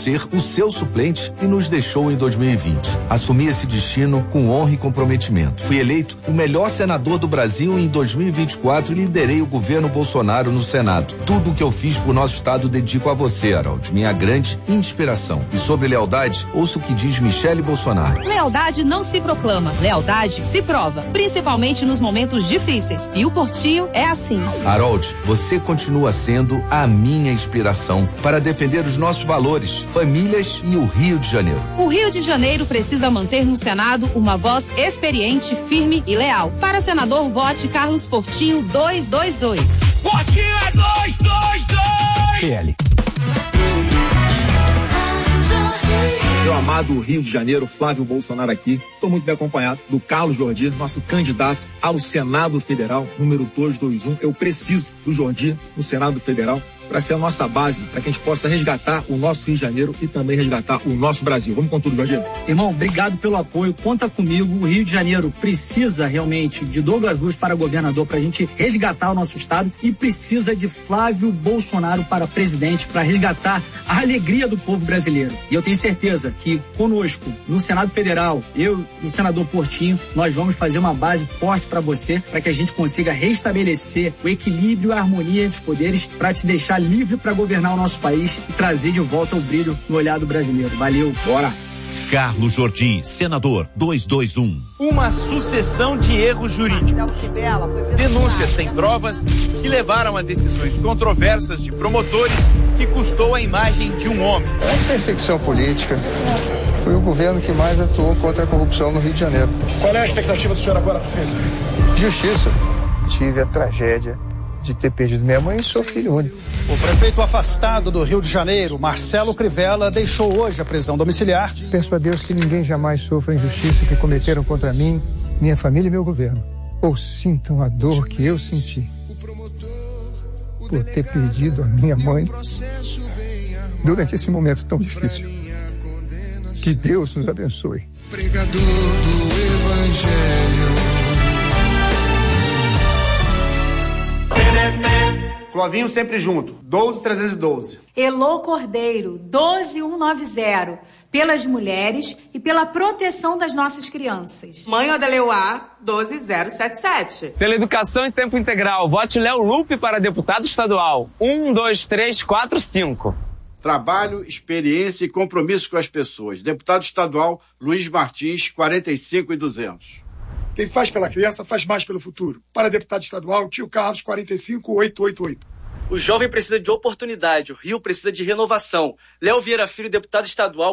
ser o seu suplente e nos deixou em 2020. Assumi esse destino com honra e comprometimento. Fui eleito o melhor senador do Brasil em 2024 e liderei o governo Bolsonaro no Senado. Tudo o que eu fiz por nosso estado dedico a você, Harold, minha grande inspiração. E sobre lealdade, ouça o que diz Michele Bolsonaro. Lealdade não se proclama, lealdade se prova, principalmente nos momentos difíceis. E o Portinho é assim. Harold, você continua sendo a minha inspiração para defender os nossos valores, famílias e o Rio de Janeiro. O Rio de Janeiro precisa manter no Senado uma voz experiente, firme e leal. Para senador, vote Carlos Portinho 222. Portinho é 222! PL. Meu amado Rio de Janeiro, Flávio Bolsonaro aqui. Estou muito bem acompanhado do Carlos Jordi, nosso candidato ao Senado Federal, número 221. Eu preciso do Jordi no Senado Federal para ser a nossa base, para que a gente possa resgatar o nosso Rio de Janeiro e também resgatar o nosso Brasil. Vamos com tudo, Jordi. Irmão, obrigado pelo apoio, conta comigo. O Rio de Janeiro precisa realmente de Douglas Luz para governador, para a gente resgatar o nosso estado, e precisa de Flávio Bolsonaro para presidente, para resgatar a alegria do povo brasileiro. E eu tenho certeza que conosco, no Senado Federal, eu e o senador Portinho, nós vamos fazer uma base forte para você, para que a gente consiga restabelecer o equilíbrio e a harmonia dos poderes, para te deixar livre para governar o nosso país e trazer de volta o brilho no olhar do brasileiro. Valeu, bora! Carlos Jordi, senador 221. Uma sucessão de erros jurídicos. Denúncias sem provas que levaram a decisões controversas de promotores que custou a imagem de um homem. A perseguição política foi o governo que mais atuou contra a corrupção no Rio de Janeiro. Qual é a expectativa do senhor agora, prefeito? Justiça. Tive a tragédia de ter perdido minha mãe e sou filho único. O prefeito afastado do Rio de Janeiro, Marcelo Crivella, deixou hoje a prisão domiciliar. Peço a Deus que ninguém jamais sofra a injustiça que cometeram contra mim, minha família e meu governo. Ou sintam a dor que eu senti por ter perdido a minha mãe durante esse momento tão difícil. Que Deus nos abençoe. Pregador do Evangelho. Clovinho sempre junto, 12312. Elô Cordeiro, 12190, pelas mulheres e pela proteção das nossas crianças. Mãe Odeleuá, 12077. Pela educação em tempo integral, vote Léo Lupe para deputado estadual, 12345. Trabalho, experiência e compromisso com as pessoas. Deputado estadual Luiz Martins, 45200. Quem faz pela criança faz mais pelo futuro. Para deputado estadual, Tio Carlos, 45888. O jovem precisa de oportunidade, o Rio precisa de renovação. Léo Vieira Filho, deputado estadual,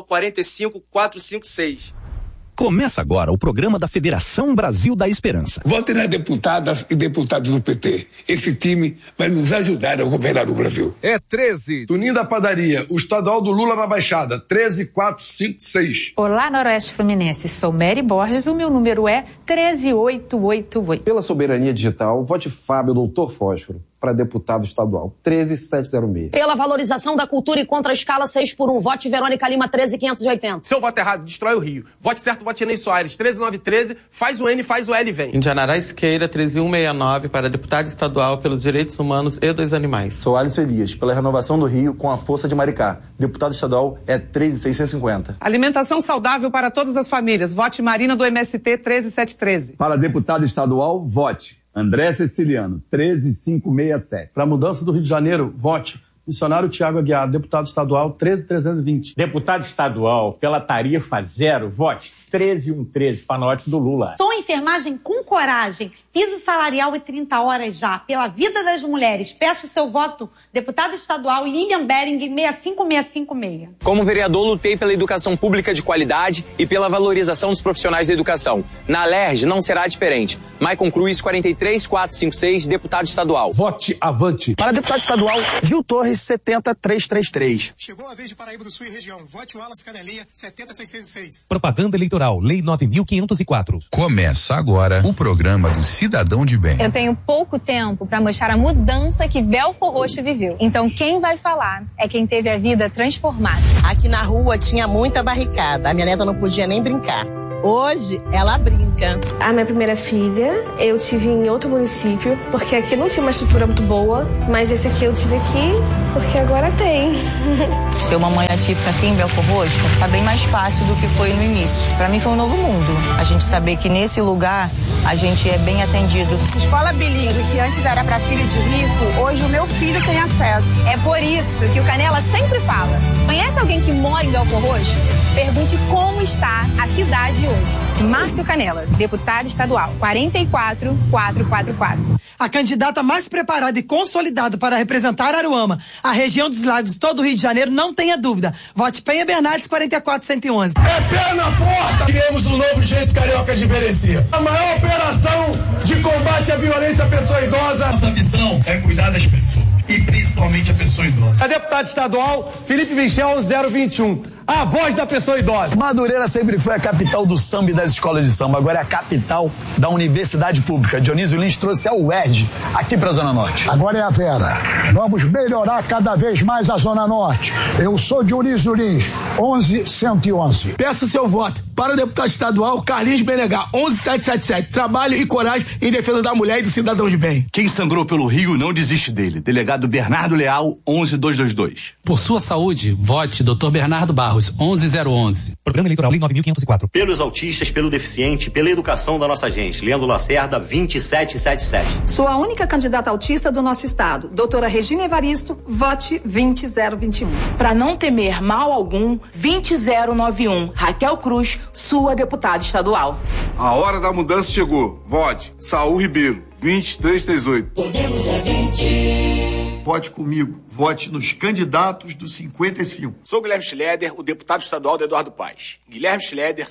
45456. Começa agora o programa da Federação Brasil da Esperança. Vote nas deputadas e deputados do PT. Esse time vai nos ajudar a governar o Brasil. É 13. Tuninho da Padaria, o estadual do Lula na Baixada, 13456. Olá, Noroeste Fluminense. Sou Mary Borges, o meu número é 13888. Pela soberania digital, vote Fábio Doutor Fósforo para deputado estadual, 13706. Pela valorização da cultura e contra a escala 6x1, vote Verônica Lima, 13580. Se eu voto errado, destrói o Rio. Vote certo, vote Ney Soares, 13913, faz o N, faz o L e vem. Indianará Esqueira, 13169, para deputado estadual pelos direitos humanos e dos animais. Sou Alisson Elias, pela renovação do Rio com a força de Maricá. Deputado estadual é 13650. Alimentação saudável para todas as famílias. Vote Marina do MST, 13713. Para deputado estadual, vote André Ceciliano, 13567. Para a mudança do Rio de Janeiro, vote Missionário Tiago Aguiar, deputado estadual, 13320. Deputado estadual, pela tarifa zero, vote 13113 para norte do Lula. Sou enfermagem com coragem. Piso salarial e 30 horas já. Pela vida das mulheres. Peço o seu voto, deputado estadual Lilian Bering, 65656. Como vereador, lutei pela educação pública de qualidade e pela valorização dos profissionais da educação. Na LERJ não será diferente. Maicon Cruz, 43456, deputado estadual. Vote Avante. Para deputado estadual, Gil Torres, 70333. Chegou a vez de Paraíba do Sul e região. Vote Wallace Canelinha, 70606. Propaganda eleitoral, Lei 9.504. Começa agora o programa do Cidadão de Bem. Eu tenho pouco tempo para mostrar a mudança que Belfor Roxo viveu. Então quem vai falar é quem teve a vida transformada. Aqui na rua tinha muita barricada. A minha neta não podia nem brincar. Hoje ela brinca. A minha primeira filha eu tive em outro município, porque aqui não tinha uma estrutura muito boa, mas esse aqui eu tive aqui porque agora tem. Ser uma mãe atípica aqui em Belfor Roxo tá bem mais fácil do que foi no início. Pra mim foi um novo mundo. A gente saber que nesse lugar a gente é bem atendido. Escola bilíngue, que antes era pra filho de rico, hoje o meu filho tem acesso. É por isso que o Canela sempre fala. Conhece alguém que mora em Belfor Roxo? Pergunte como está a cidade hoje. Márcio Canela, deputado estadual, 44444. A candidata mais preparada e consolidada para representar Aruama, a região dos lagos, todo o Rio de Janeiro, não tenha dúvida. Vote Penha Bernardes, 44111. É pé na porta! Criamos um novo jeito carioca de envelhecer. A maior operação de combate à violência à pessoa idosa. Nossa missão é cuidar das pessoas. E principalmente a pessoa idosa. A deputada estadual, Felipe Michel, 021. A voz da pessoa idosa. Madureira sempre foi a capital do samba e das escolas de samba. Agora é a capital da universidade pública. Dionísio Lins trouxe a UERJ aqui para a Zona Norte. Agora é a Vera. Vamos melhorar cada vez mais a Zona Norte. Eu sou Dionísio Lins, 11111. Peça seu voto para o deputado estadual Carlinhos Benegar, 11777. Trabalho e coragem em defesa da mulher e do cidadão de bem. Quem sangrou pelo Rio não desiste dele. Delegado Bernardo Leal, 11222. Por sua saúde, vote Dr. Bernardo Barros, 11011. Programa Eleitoral Lei 9.504. Pelos autistas, pelo deficiente, pela educação da nossa gente. Leandro Lacerda, 2777. Sou a única candidata autista do nosso estado. Doutora Regina Evaristo, vote 20021. Para não temer mal algum, 20091. Raquel Cruz, sua deputada estadual. A hora da mudança chegou. Vote Saul Ribeiro, 2338. Podemos é 20. Vote comigo. Vote nos candidatos do 55. Sou Guilherme Schleder, o deputado estadual do Eduardo Paes. Guilherme Schleder,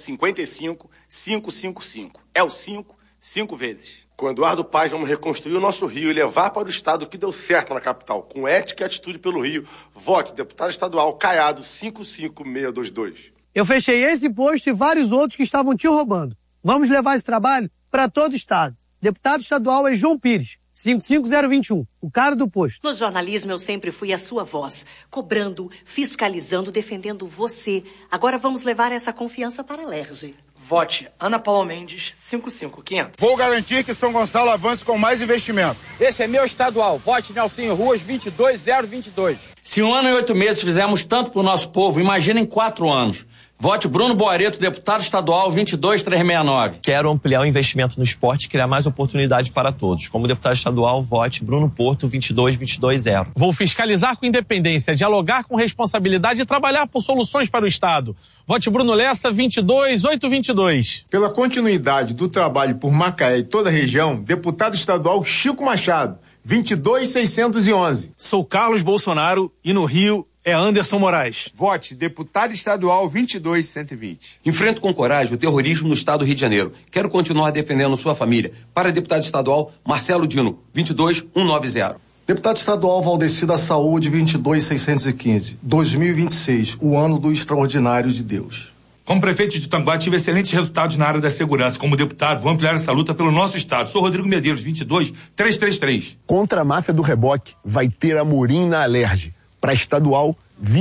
55555. É o 5 vezes. Com Eduardo Paes, vamos reconstruir o nosso Rio e levar para o estado o que deu certo na capital. Com ética e atitude pelo Rio. Vote deputado estadual Caiado, 55622. Eu fechei esse posto e vários outros que estavam te roubando. Vamos levar esse trabalho para todo o estado. Deputado estadual é João Pires, 55021, o cara do posto. No jornalismo eu sempre fui a sua voz, cobrando, fiscalizando, defendendo você. Agora vamos levar essa confiança para a LERJ. Vote Ana Paula Mendes, 55500. Vou garantir que São Gonçalo avance com mais investimento. Esse é meu estadual. Vote Nelsinho Ruas, 22022. Se 1 ano e 8 meses fizemos tanto pro nosso povo, imagina em 4 anos. Vote Bruno Boareto, deputado estadual 22369. Quero ampliar o investimento no esporte e criar mais oportunidades para todos. Como deputado estadual, vote Bruno Porto 22220. Vou fiscalizar com independência, dialogar com responsabilidade e trabalhar por soluções para o Estado. Vote Bruno Lessa 22822. Pela continuidade do trabalho por Macaé e toda a região, deputado estadual Chico Machado 22611. Sou Carlos Bolsonaro e no Rio é Anderson Moraes. Vote deputado estadual 22120. Enfrento com coragem o terrorismo no estado do Rio de Janeiro. Quero continuar defendendo sua família. Para deputado estadual Marcelo Dino, 22190. Deputado estadual Valdeci da Saúde, 22615. 2026, o ano do extraordinário de Deus. Como prefeito de Tanguá, tive excelentes resultados na área da segurança. Como deputado, vou ampliar essa luta pelo nosso estado. Sou Rodrigo Medeiros, 22333. Contra a máfia do reboque, vai ter Amorim na Alerj. Para estadual,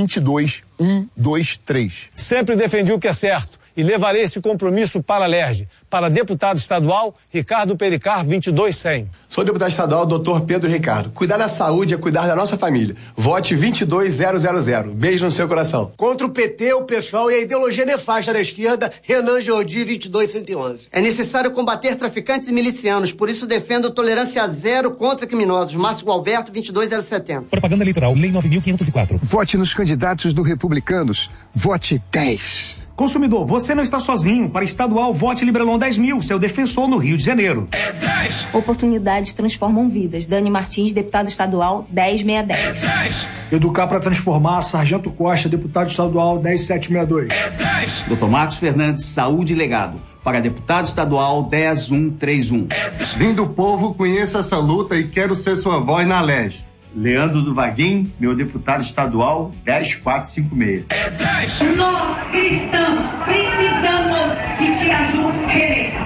22123. Sempre defendi o que é certo e levarei esse compromisso para a LERJ. Para deputado estadual, Ricardo Pericar, 22100. Sou deputado estadual, Dr. Pedro Ricardo. Cuidar da saúde é cuidar da nossa família. Vote 22000. Beijo no seu coração. Contra o PT, o PSOL e a ideologia nefasta da esquerda, Renan Jordi, 22111. É necessário combater traficantes e milicianos, por isso defendo tolerância zero contra criminosos. Márcio Alberto, 22070. Propaganda Eleitoral, Lei 9.504. Vote nos candidatos do Republicanos. Vote 10. Consumidor, você não está sozinho. Para estadual, vote Librelon 10.000, seu defensor no Rio de Janeiro. É 10. Oportunidades transformam vidas. Dani Martins, deputado estadual 10610. É 10. Educar para transformar, Sargento Costa, deputado estadual 10762. É 10. Dr. Marcos Fernandes, Saúde e Legado. Para deputado estadual 10131. É 10. Vim do povo, conheço essa luta e quero ser sua voz na LERJ. Leandro do Vaguinho, meu deputado estadual 10456. É 10. Nós cristãos precisamos de Tiago reeleita.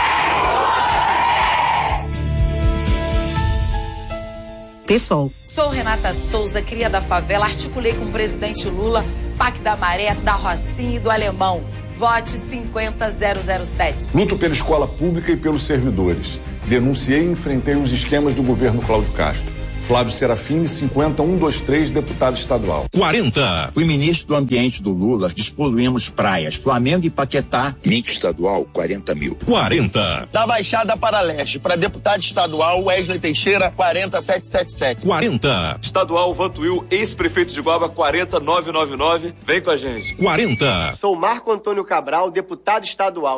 PSOL. Sou Renata Souza, cria da favela, articulei com o presidente Lula, PAC da Maré, da Rocinha e do Alemão. Vote 50007. Luto pela escola pública e pelos servidores. Denunciei e enfrentei os esquemas do governo Cláudio Castro. Flávio Serafini, 50123, deputado estadual. 40. Fui ministro do Ambiente do Lula, despoluímos praias, Flamengo e Paquetá. Link estadual, 40 mil. 40. Da Baixada para Leste, para deputado estadual, Wesley Teixeira, 40777. 40. Estadual Vantuil, ex-prefeito de Guaba, 40999. Vem com a gente. 40. Sou Marco Antônio Cabral, deputado estadual,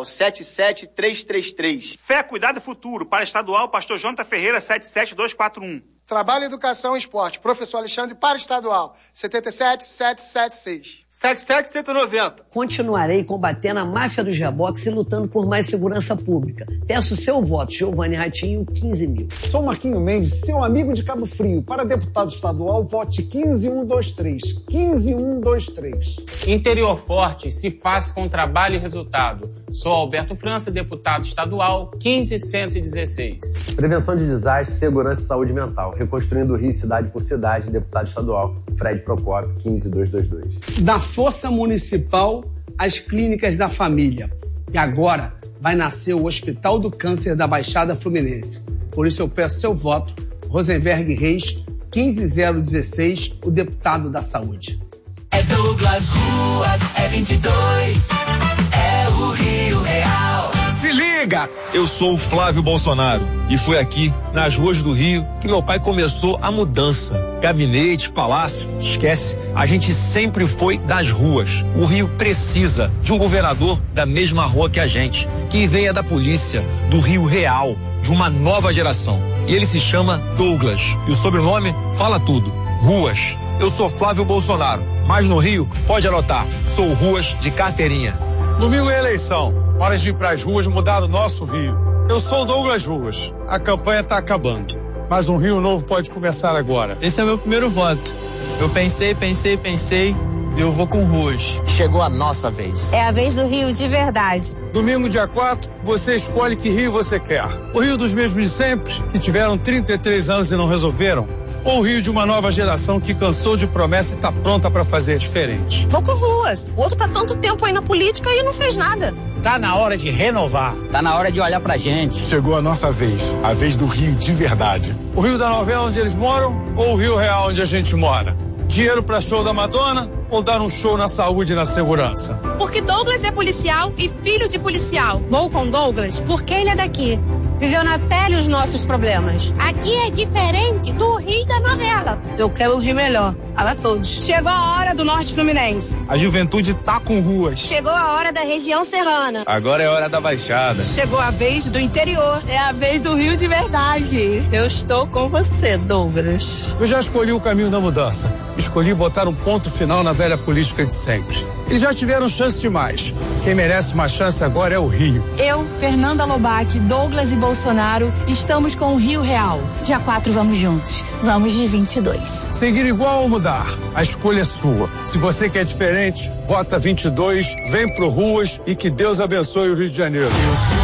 77333. Fé, Cuidado e Futuro, para estadual, pastor Jonathan Ferreira, 77241. Trabalho, Educação e Esporte, professor Alexandre, para estadual, 77776. 77190. Continuarei combatendo a máfia dos reboques e lutando por mais segurança pública. Peço seu voto, Giovanni Ratinho, 15 mil. Sou Marquinho Mendes, seu amigo de Cabo Frio. Para deputado estadual, vote 15123. 15123. Interior forte, se faz com trabalho e resultado. Sou Alberto França, deputado estadual, 15116. Prevenção de desastres, segurança e saúde mental. Reconstruindo o Rio cidade por cidade, deputado estadual, Fred Procópio, 15222. Da Força Municipal às Clínicas da Família. E agora vai nascer o Hospital do Câncer da Baixada Fluminense. Por isso eu peço seu voto, Rosenberg Reis, 15016, o deputado da Saúde. É Douglas Ruas, é 22, é o Rio Real. Se liga! Eu sou o Flávio Bolsonaro e foi aqui, nas ruas do Rio, que meu pai começou a mudança. Gabinete, palácio, esquece. A gente sempre foi das ruas. O Rio precisa de um governador da mesma rua que a gente, que venha da polícia, do Rio Real, de uma nova geração. E ele se chama Douglas. E o sobrenome fala tudo. Ruas. Eu sou Flávio Bolsonaro, mas no Rio, pode anotar, sou Ruas de carteirinha. Domingo é eleição. Hora de ir pras ruas mudar o nosso Rio. Eu sou o Douglas Ruas. A campanha tá acabando. Mas um Rio novo pode começar agora. Esse é o meu primeiro voto. Eu pensei e eu vou com Ruas. Chegou a nossa vez. É a vez do Rio de verdade. Domingo, dia 4, você escolhe que Rio você quer. O Rio dos mesmos de sempre, que tiveram 33 anos e não resolveram? Ou o Rio de uma nova geração que cansou de promessa e tá pronta pra fazer diferente? Vou com Ruas. O outro tá tanto tempo aí na política e não fez nada. Tá na hora de renovar. Tá na hora de olhar pra gente. Chegou a nossa vez. A vez do Rio de verdade. O Rio da novela onde eles moram ou o Rio Real onde a gente mora? Dinheiro pra show da Madonna ou dar um show na saúde e na segurança? Porque Douglas é policial e filho de policial. Vou com Douglas porque ele é daqui. Viveu na pele os nossos problemas. Aqui é diferente do Rio da novela. Eu quero um Rio melhor. Para todos. Chegou a hora do Norte Fluminense. A juventude tá com Ruas. Chegou a hora da região serrana. Agora é hora da Baixada. Chegou a vez do interior. É a vez do Rio de verdade. Eu estou com você, Douglas. Eu já escolhi o caminho da mudança. Escolhi botar um ponto final na velha política de sempre. Eles já tiveram chance demais. Quem merece uma chance agora é o Rio. Eu, Fernanda Lobac, Douglas e Bolsonaro, estamos com o Rio Real. Dia 4 vamos juntos. Vamos de 22. Seguir igual ou mudar? A escolha é sua. Se você quer diferente, vota 22, vem pro Ruas e que Deus abençoe o Rio de Janeiro.